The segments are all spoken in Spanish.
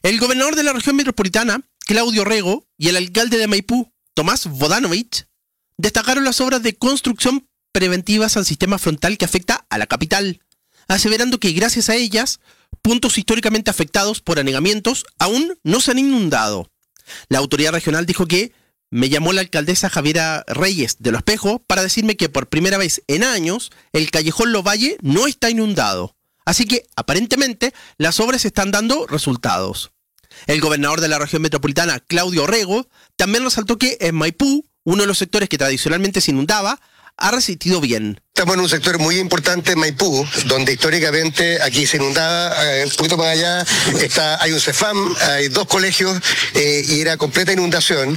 El gobernador de la región metropolitana, Claudio Rego, y el alcalde de Maipú, Tomás Bodanovich, destacaron las obras de construcción preventivas al sistema frontal que afecta a la capital, aseverando que gracias a ellas, puntos históricamente afectados por anegamientos aún no se han inundado. La autoridad regional dijo que me llamó la alcaldesa Javiera Reyes de Lo Espejo para decirme que por primera vez en años el callejón Lovalle no está inundado. Así que, aparentemente, las obras están dando resultados. El gobernador de la región metropolitana, Claudio Rego, también resaltó que en Maipú, uno de los sectores que tradicionalmente se inundaba, ha resistido bien. Estamos en un sector muy importante en Maipú, donde históricamente aquí se inundaba, un poquito más allá hay un CEFAM, hay 2 colegios y era completa inundación.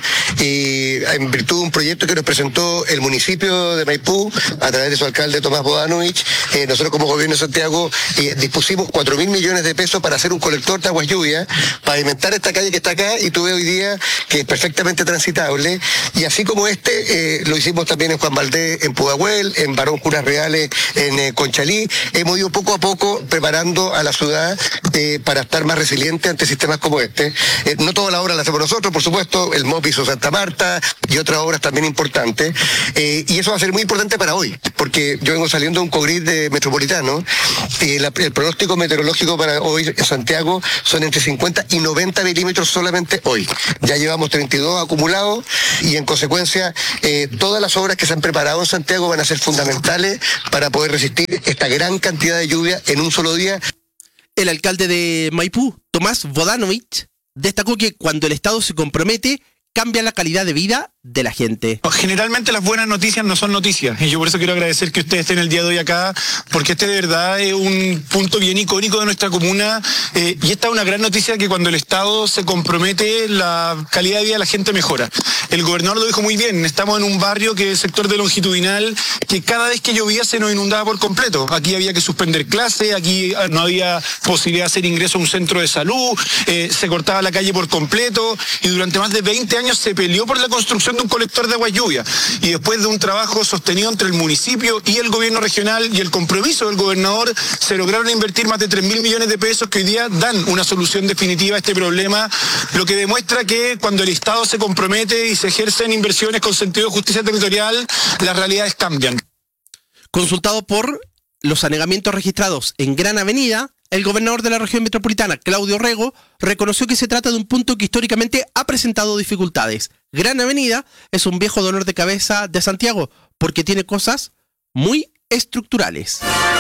Y en virtud de un proyecto que nos presentó el municipio de Maipú, a través de su alcalde Tomás Bodanovich, nosotros como gobierno de Santiago dispusimos 4.000 millones de pesos para hacer un colector de aguas lluvias, pavimentar esta calle que está acá y tú ves hoy día que es perfectamente transitable. Y así como lo hicimos también en Juan Valdés, en Pudahuel, en Barón Cunas Reales, en Conchalí. Hemos ido poco a poco preparando a la ciudad para estar más resiliente ante sistemas como este. No todas las obras las hacemos nosotros, por supuesto, el MOP hizo Santa Marta y otras obras también importantes. Y eso va a ser muy importante para hoy, porque yo vengo saliendo de un COGRID metropolitano y el pronóstico meteorológico para hoy en Santiago son entre 50 y 90 milímetros solamente hoy. Ya llevamos 32 acumulados y en consecuencia todas las obras que se han preparado en Santiago van a ser fundamentales para poder resistir esta gran cantidad de lluvia en un solo día. El alcalde de Maipú, Tomás Bodanovich, destacó que cuando el Estado se compromete, cambia la calidad de vida de la gente. Generalmente las buenas noticias no son noticias, y yo por eso quiero agradecer que ustedes estén el día de hoy acá, porque este de verdad es un punto bien icónico de nuestra comuna, y esta es una gran noticia, que cuando el Estado se compromete, la calidad de vida de la gente mejora. El gobernador lo dijo muy bien, estamos en un barrio que es el sector de Longitudinal, que cada vez que llovía se nos inundaba por completo. Aquí había que suspender clases, aquí no había posibilidad de hacer ingreso a un centro de salud, se cortaba la calle por completo, y durante más de 20 años se peleó por la construcción de un colector de agua lluvia, y después de un trabajo sostenido entre el municipio y el gobierno regional y el compromiso del gobernador, se lograron invertir más de 3.000 millones de pesos que hoy día dan una solución definitiva a este problema, lo que demuestra que cuando el Estado se compromete y se ejercen inversiones con sentido de justicia territorial, las realidades cambian. Consultado por los anegamientos registrados en Gran Avenida, el gobernador de la región metropolitana, Claudio Rego, reconoció que se trata de un punto que históricamente ha presentado dificultades. Gran Avenida es un viejo dolor de cabeza de Santiago porque tiene cosas muy estructurales.